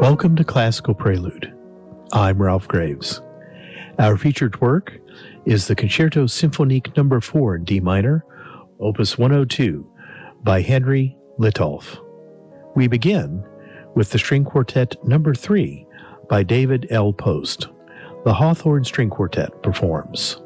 Welcome to Classical Prelude. I'm Ralph Graves. Our featured work is the Concerto Symphonique No. 4 in D minor, Opus 102, by Henry Litolff. We begin with the String Quartet No. 3 by David L. Post. The Hawthorne String Quartet performs.